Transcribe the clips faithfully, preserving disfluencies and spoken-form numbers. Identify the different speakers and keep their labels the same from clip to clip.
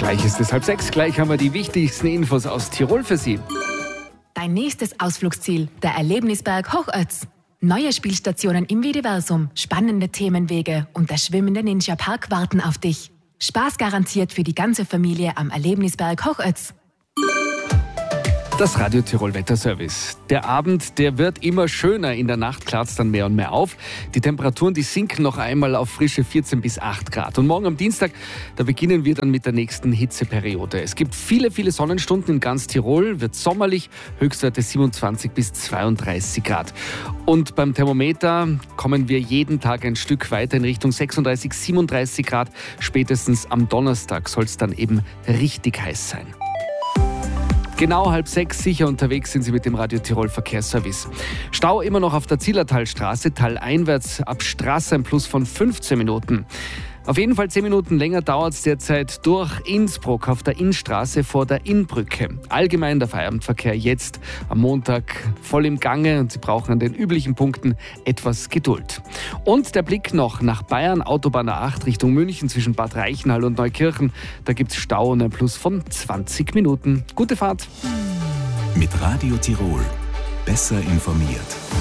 Speaker 1: Gleich ist es halb sechs, gleich haben wir die wichtigsten Infos aus Tirol für Sie.
Speaker 2: Dein nächstes Ausflugsziel, der Erlebnisberg Hochötz. Neue Spielstationen im Videversum, spannende Themenwege und der schwimmende Ninja-Park warten auf dich. Spaß garantiert für die ganze Familie am Erlebnisberg Hochötz.
Speaker 1: Das Radio Tirol Wetterservice. Der Abend, der wird immer schöner. In der Nacht klart es dann mehr und mehr auf. Die Temperaturen, die sinken noch einmal auf frische vierzehn bis acht Grad. Und morgen am Dienstag, da beginnen wir dann mit der nächsten Hitzeperiode. Es gibt viele, viele Sonnenstunden in ganz Tirol. Wird sommerlich, Höchstwerte siebenundzwanzig bis zweiunddreißig Grad. Und beim Thermometer kommen wir jeden Tag ein Stück weiter in Richtung sechsunddreißig, siebenunddreißig Grad. Spätestens am Donnerstag soll es dann eben richtig heiß sein. Genau halb sechs, sicher unterwegs sind Sie mit dem Radio Tirol Verkehrsservice. Stau immer noch auf der Zillertalstraße, taleinwärts ab Straße ein Plus von fünfzehn Minuten. Auf jeden Fall zehn Minuten länger dauert es derzeit durch Innsbruck auf der Innstraße vor der Innbrücke. Allgemein der Feierabendverkehr jetzt am Montag voll im Gange und Sie brauchen an den üblichen Punkten etwas Geduld. Und der Blick noch nach Bayern, Autobahn A acht Richtung München zwischen Bad Reichenhall und Neukirchen. Da gibt es Stau und ein Plus von zwanzig Minuten. Gute Fahrt.
Speaker 3: Mit Radio Tirol besser informiert.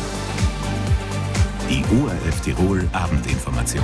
Speaker 3: Die O R F Tirol Abendinformation.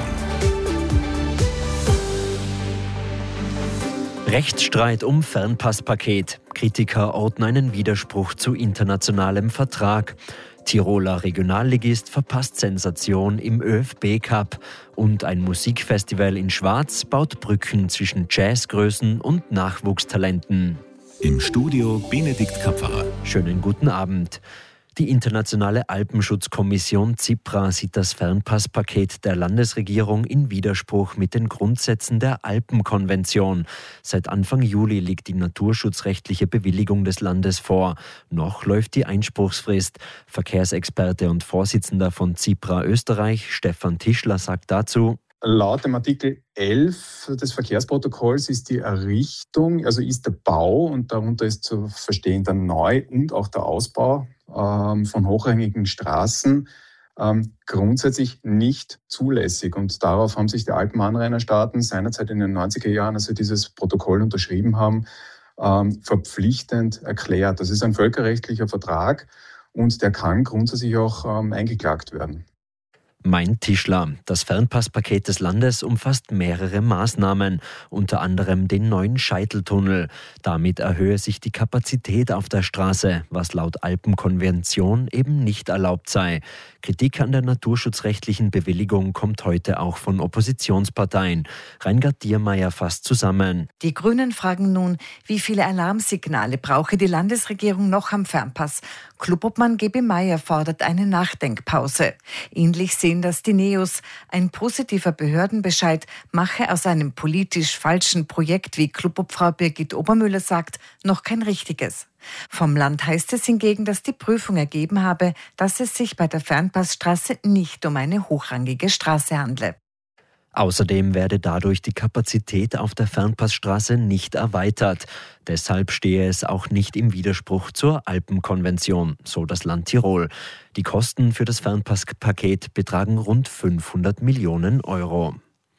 Speaker 4: Rechtsstreit um Fernpasspaket. Kritiker orten einen Widerspruch zu internationalem Vertrag. Tiroler Regionalligist verpasst Sensation im ÖFB-Cup. Und ein Musikfestival in Schwarz baut Brücken zwischen Jazzgrößen und Nachwuchstalenten.
Speaker 3: Im Studio Benedikt Kapferer.
Speaker 4: Schönen guten Abend. Die Internationale Alpenschutzkommission CIPRA sieht das Fernpasspaket der Landesregierung in Widerspruch mit den Grundsätzen der Alpenkonvention. Seit Anfang Juli liegt die naturschutzrechtliche Bewilligung des Landes vor. Noch läuft die Einspruchsfrist. Verkehrsexperte und Vorsitzender von CIPRA Österreich, Stefan Tischler, sagt dazu:
Speaker 5: Laut dem Artikel elf des Verkehrsprotokolls ist die Errichtung, also ist der Bau, und darunter ist zu verstehen der Neu- und auch der Ausbau ähm, von hochrangigen Straßen ähm, grundsätzlich nicht zulässig. Und darauf haben sich die Alpenanrainerstaaten seinerzeit in den neunziger Jahren, als sie dieses Protokoll unterschrieben haben, ähm, verpflichtend erklärt. Das ist ein völkerrechtlicher Vertrag und der kann grundsätzlich auch ähm, eingeklagt werden.
Speaker 4: Meint Tischler. Das Fernpasspaket des Landes umfasst mehrere Maßnahmen, unter anderem den neuen Scheiteltunnel. Damit erhöhe sich die Kapazität auf der Straße, was laut Alpenkonvention eben nicht erlaubt sei. Kritik an der naturschutzrechtlichen Bewilligung kommt heute auch von Oppositionsparteien. Reingard Diermeier fasst zusammen.
Speaker 6: Die Grünen fragen nun, wie viele Alarmsignale brauche die Landesregierung noch am Fernpass. Clubobmann Gebi Meier fordert eine Nachdenkpause. Ähnlich sehen das die Neos. Ein positiver Behördenbescheid mache aus einem politisch falschen Projekt, wie Clubobfrau Birgit Obermüller sagt, noch kein richtiges. Vom Land heißt es hingegen, dass die Prüfung ergeben habe, dass es sich bei der Fernpassstraße nicht um eine hochrangige Straße handle.
Speaker 4: Außerdem werde dadurch die Kapazität auf der Fernpassstraße nicht erweitert. Deshalb stehe es auch nicht im Widerspruch zur Alpenkonvention, so das Land Tirol. Die Kosten für das Fernpasspaket betragen rund fünfhundert Millionen Euro.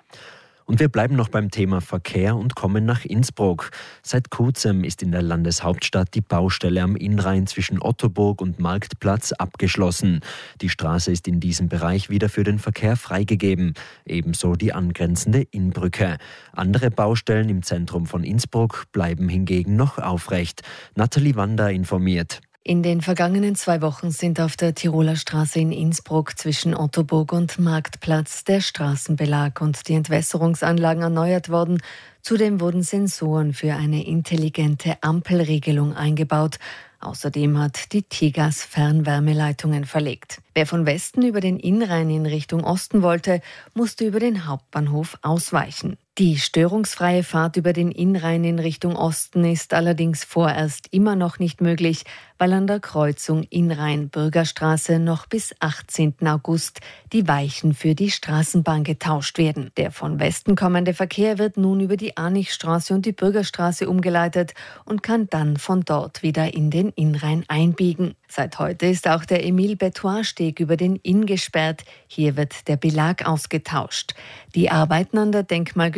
Speaker 4: Und wir bleiben noch beim Thema Verkehr und kommen nach Innsbruck. Seit kurzem ist in der Landeshauptstadt die Baustelle am Innrhein zwischen Ottoburg und Marktplatz abgeschlossen. Die Straße ist in diesem Bereich wieder für den Verkehr freigegeben, ebenso die angrenzende Innbrücke. Andere Baustellen im Zentrum von Innsbruck bleiben hingegen noch aufrecht. Nathalie Wander informiert.
Speaker 7: In den vergangenen zwei Wochen sind auf der Tiroler Straße in Innsbruck zwischen Ottoburg und Marktplatz der Straßenbelag und die Entwässerungsanlagen erneuert worden. Zudem wurden Sensoren für eine intelligente Ampelregelung eingebaut. Außerdem hat die Tigas Fernwärmeleitungen verlegt. Wer von Westen über den Innrhein in Richtung Osten wollte, musste über den Hauptbahnhof ausweichen. Die störungsfreie Fahrt über den Innrhein in Richtung Osten ist allerdings vorerst immer noch nicht möglich, weil an der Kreuzung Innrhein-Bürgerstraße noch bis achtzehnten August die Weichen für die Straßenbahn getauscht werden. Der von Westen kommende Verkehr wird nun über die Anichstraße und die Bürgerstraße umgeleitet und kann dann von dort wieder in den Innrhein einbiegen. Seit heute ist auch der Emile-Bettois-Steg über den Inn gesperrt. Hier wird der Belag ausgetauscht. Die Arbeiten an der denkmalgeschützten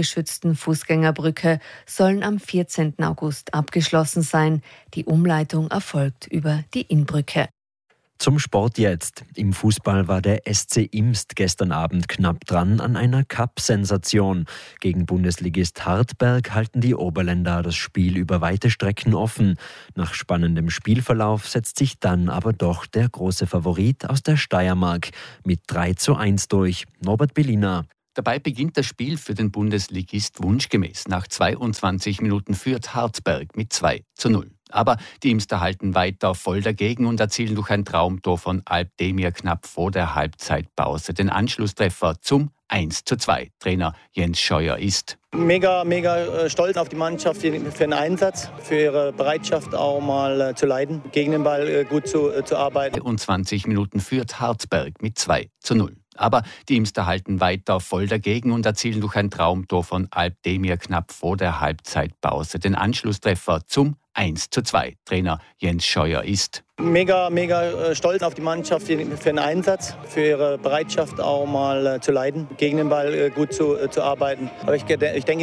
Speaker 7: denkmalgeschützten Fußgängerbrücke sollen am vierzehnten August abgeschlossen sein. Die Umleitung erfolgt über die Innbrücke.
Speaker 4: Zum Sport jetzt. Im Fußball war der S C Imst gestern Abend knapp dran an einer Cup-Sensation. Gegen Bundesligist Hartberg halten die Oberländer das Spiel über weite Strecken offen. Nach spannendem Spielverlauf setzt sich dann aber doch der große Favorit aus der Steiermark mit drei zu eins durch. Norbert Bellina.
Speaker 1: Dabei beginnt das Spiel für den Bundesligist wunschgemäß. Nach zweiundzwanzig Minuten führt Hartberg mit zwei zu null. Aber die Imster halten weiter voll dagegen und erzielen durch ein Traumtor von Alp Demir knapp vor der Halbzeitpause den Anschlusstreffer zum eins zu zwei. Trainer Jens Scheuer ist
Speaker 8: Mega, mega stolz auf die Mannschaft für den Einsatz, für ihre Bereitschaft auch mal zu leiden, gegen den Ball gut zu, zu arbeiten.
Speaker 1: zweiundzwanzig Minuten führt Hartberg mit zwei zu null. Aber die Imster halten weiter voll dagegen und erzielen durch ein Traumtor von Alp Demir knapp vor der Halbzeitpause den Anschlusstreffer zum eins zu zwei. Trainer Jens Scheuer ist
Speaker 8: Mega, mega stolz auf die Mannschaft für den Einsatz, für ihre Bereitschaft auch mal zu leiden, gegen den Ball gut zu, zu arbeiten. Aber ich, ich denke,